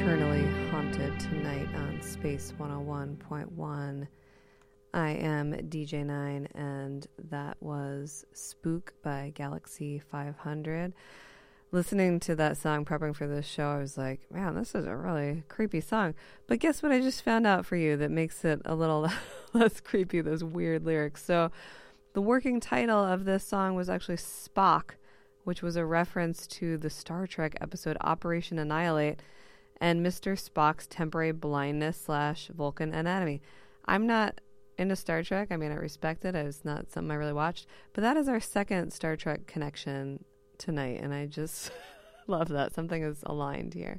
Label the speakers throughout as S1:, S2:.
S1: Eternally Haunted tonight on Space 101.1. I am DJ9, and that was Spook by Galaxy 500. Listening to that song, prepping for this show, I was like, man, this is a really creepy song. But guess what I just found out for you that makes it a little less creepy, those weird lyrics. So the working title of this song was actually Spock, which was a reference to the Star Trek episode Operation Annihilate and Mr. Spock's temporary blindness / Vulcan anatomy. I'm not into Star Trek. I mean, I respect it. It's not something I really watched. But that is our second Star Trek connection tonight, and I just love that. Something is aligned here.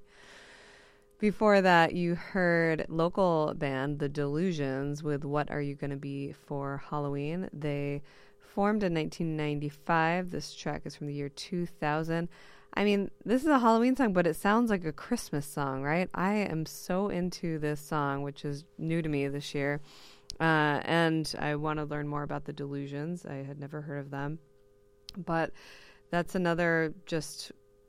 S1: Before that, you heard local band The Delusions with What Are You Gonna Be for Halloween? They formed in 1995. This track is from the year 2000. I mean, this is a Halloween song, but it sounds like a Christmas song, right? I am so into this song, which is new to me this year. And I want to learn more about The Delusions. I had never heard of them. But that's another just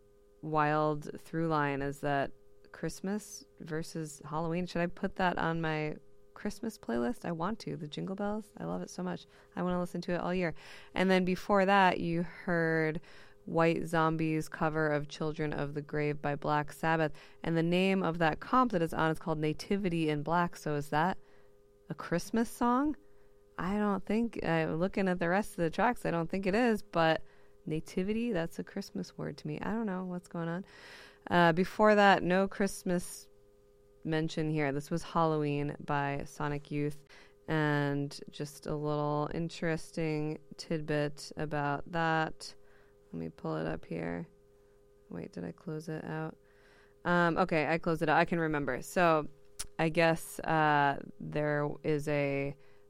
S1: wild through line, is that Christmas versus Halloween. Should I put that on my Christmas playlist? I want to. The Jingle Bells. I love it so much. I want to listen to it all year. And then before that, you heard White Zombie's cover of Children of the Grave by Black Sabbath. And the name of that comp that it's on is called Nativity in Black. So is that a Christmas song? I don't think, looking at the rest of the tracks, I don't think it is, but nativity, that's a Christmas word to me. I don't know what's going on. Before that, no Christmas mention here. This was Halloween by Sonic Youth, and just a little interesting tidbit about that. Let me pull it up here. Wait, did I close it out? Okay, I closed it out. I can remember. So I guess there is a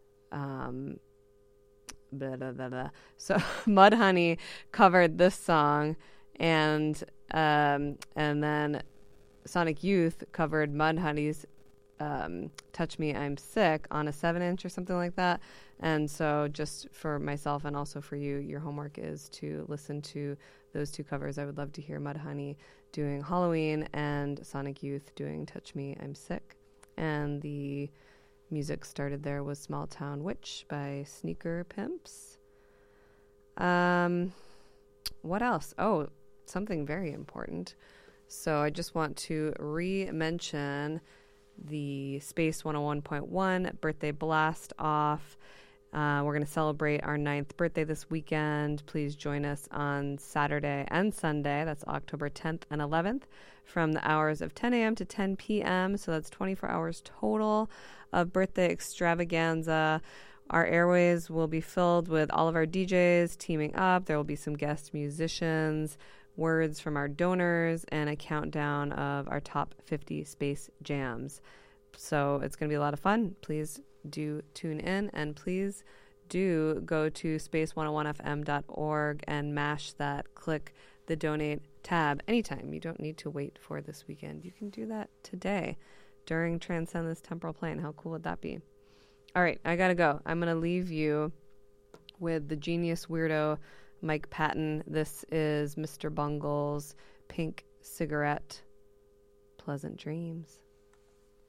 S1: blah, blah, blah, blah. So Mudhoney covered this song, and then Sonic Youth covered Mudhoney's Touch Me, I'm Sick on a 7-inch or something like that. And so just for myself and also for you, your homework is to listen to those two covers. I would love to hear Mudhoney doing Halloween and Sonic Youth doing Touch Me, I'm Sick. And the music started there was Small Town Witch by Sneaker Pimps. What else? Oh, something very important. So I just want to re-mention the Space 101.1 birthday blast off. We're going to celebrate our 9th birthday this weekend. Please join us on Saturday and Sunday. That's October 10th and 11th from the hours of 10 a.m. to 10 p.m. So that's 24 hours total of birthday extravaganza. Our airways will be filled with all of our DJs teaming up. There will be some guest musicians, words from our donors, and a countdown of our top 50 space jams. So it's going to be a lot of fun. Please do tune in, and please do go to space101fm.org and mash that, click the donate tab anytime. You don't need to wait for this weekend. You can do that today during Transcend This Temporal Plane. How cool would that be? All right, I gotta go. I'm going to leave you with the genius weirdo Mike Patton. This is Mr. Bungle's Pink Cigarette. Pleasant dreams.